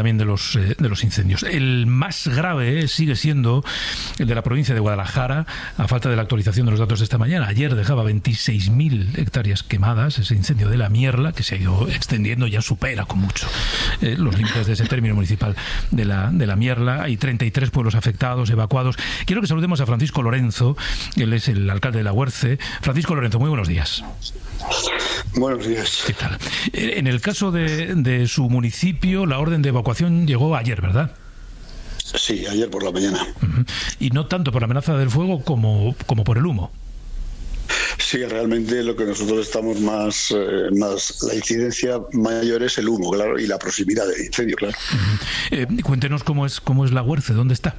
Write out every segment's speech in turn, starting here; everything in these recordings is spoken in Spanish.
también de los incendios. El más grave sigue siendo el de la provincia de Guadalajara, a falta de la actualización de los datos de esta mañana. Ayer dejaba 26.000 hectáreas quemadas, ese incendio de la Mierla, que se ha ido extendiendo, ya supera con mucho los límites de ese término municipal de la Mierla. Hay 33 pueblos afectados, evacuados. Quiero que saludemos a Francisco Lorenzo, él es el alcalde de Laguerce. Francisco Lorenzo, muy buenos días. Buenos días. ¿Qué tal? En el caso de su municipio, la orden de evacuación llegó ayer, ¿verdad? Sí, ayer por la mañana. Uh-huh. Y no tanto por la amenaza del fuego como por el humo. Sí, realmente lo que nosotros estamos más la incidencia mayor es el humo, claro, y la proximidad del incendio, claro. Uh-huh. Cuéntenos cómo es Laguerce, ¿dónde está?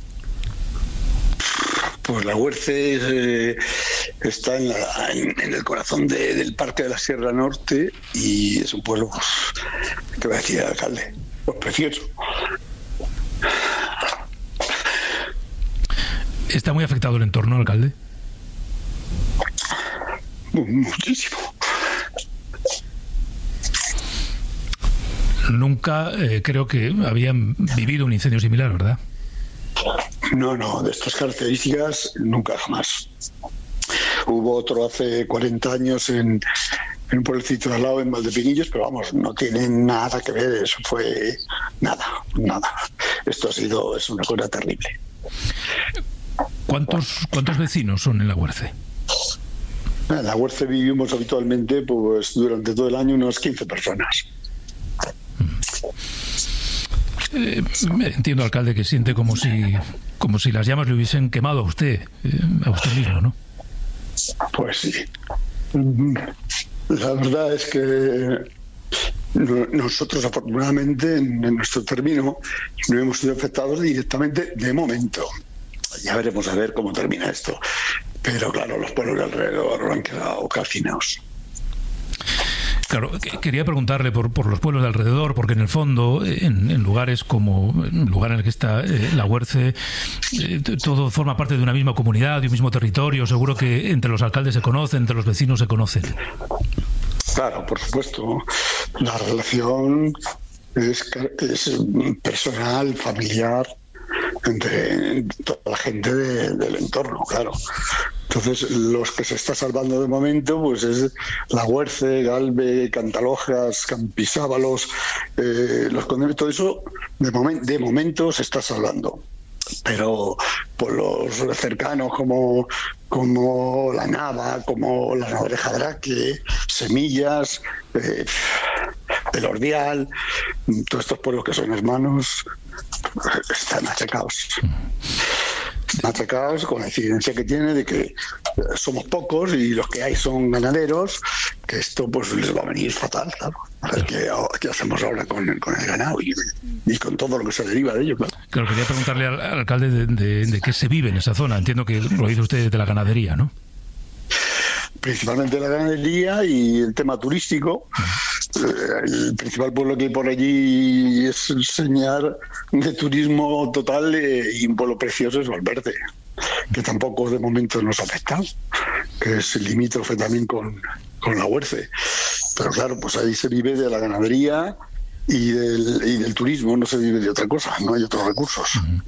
Pues Laguerce está en el corazón del Parque de la Sierra Norte y es un pueblo, pues, ¿qué va a decir el alcalde? Pues precioso. ¿Está muy afectado el entorno, alcalde? Muchísimo. Nunca creo que habían vivido un incendio similar, ¿verdad? No, de estas características nunca jamás. Hubo otro hace 40 años en un pueblecito al lado, en Valdepinillos, pero vamos, no tiene nada que ver, eso fue nada. Esto es una cosa terrible. ¿Cuántos vecinos son en Laguerce? En Laguerce vivimos habitualmente, pues durante todo el año, unas 15 personas. Entiendo, alcalde, que siente como si las llamas le hubiesen quemado a usted mismo, ¿no? Pues sí. La verdad es que nosotros, afortunadamente, en nuestro término, no hemos sido afectados directamente de momento. Ya veremos a ver cómo termina esto. Pero claro, los pueblos de alrededor han quedado calcinados. Claro, quería preguntarle por los pueblos de alrededor, porque en el fondo, en lugares como el lugar en el que está Laguerce, todo forma parte de una misma comunidad, de un mismo territorio. Seguro que entre los alcaldes se conocen, entre los vecinos se conocen. Claro, por supuesto. La relación es personal, familiar, entre toda la gente del entorno, claro. Entonces, los que se está salvando de momento, pues es Laguerce, Galve, Cantalojas, Campisábalos, los Condes, todo eso de momento se está salvando. Pero por los cercanos como La Nava, como La Nava de Jadraque, Semillas, Elordial, todos estos pueblos que son hermanos, están achacados con la incidencia que tiene de que somos pocos y los que hay son ganaderos, que esto pues les va a venir fatal, claro. A ver qué hacemos ahora con el ganado y con todo lo que se deriva de ello, claro. Claro, quería preguntarle al alcalde de qué se vive en esa zona. Entiendo que lo dice usted de la ganadería, ¿no? Principalmente la ganadería y el tema turístico. El principal pueblo que hay por allí es señal de turismo total y un pueblo precioso es Valverde, que tampoco de momento nos ha afectado, que es limítrofe también con Laguerce. Pero claro, pues ahí se vive de la ganadería y del turismo, no se vive de otra cosa, no hay otros recursos.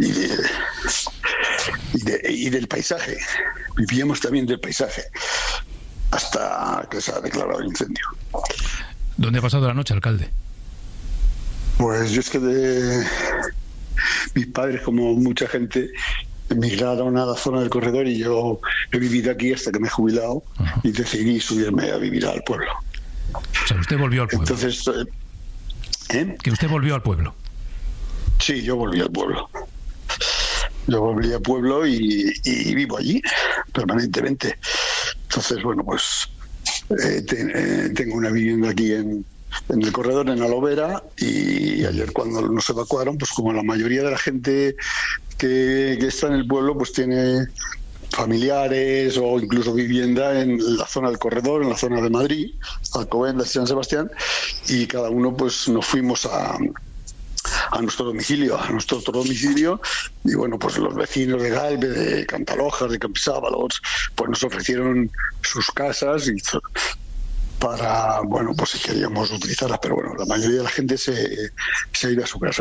Y del paisaje, vivíamos también del paisaje, hasta que se ha declarado el incendio. ¿Dónde ha pasado la noche, alcalde? Pues yo es que mis padres, como mucha gente, emigraron a la zona del corredor y yo he vivido aquí hasta que me he jubilado. Uh-huh. Y decidí subirme a vivir al pueblo. O sea, usted volvió al pueblo. Entonces, ¿Que usted volvió al pueblo? Sí, yo volví al pueblo. Yo volví al pueblo y vivo allí permanentemente. Entonces, bueno, pues tengo una vivienda aquí en el corredor, en Alovera, y ayer cuando nos evacuaron, pues como la mayoría de la gente que está en el pueblo, pues tiene familiares o incluso vivienda en la zona del corredor, en la zona de Madrid, Alcobendas y San Sebastián, y cada uno pues nos fuimos a nuestro domicilio, y bueno, pues los vecinos de Galve, de Cantalojas, de Campisábalos, pues nos ofrecieron sus casas y para, bueno, pues si queríamos utilizarlas, pero bueno, la mayoría de la gente se ha ido a su casa.